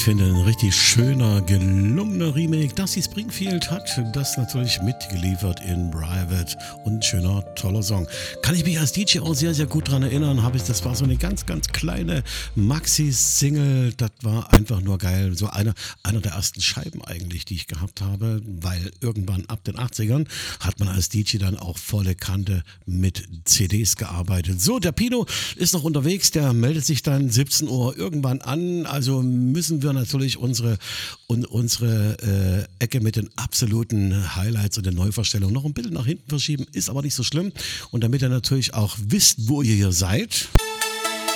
finde, ein richtig schöner, gelungener Remake. Dusty Springfield hat das natürlich mitgeliefert in Private und ein schöner, toller Song. Kann ich mich als DJ auch sehr, sehr gut daran erinnern. Das war so eine ganz, ganz kleine Maxi-Single. Das war einfach nur geil. So einer der ersten Scheiben eigentlich, die ich gehabt habe, weil irgendwann ab den 80ern hat man als DJ dann auch volle Kante mit CDs gearbeitet. So, der Pino ist noch unterwegs. Der meldet sich dann 17 Uhr irgendwann an. Also müssen wir natürlich unsere Ecke mit den absoluten Highlights und den Neuvorstellungen noch ein bisschen nach hinten verschieben, ist aber nicht so schlimm. Und damit ihr natürlich auch wisst, wo ihr hier seid,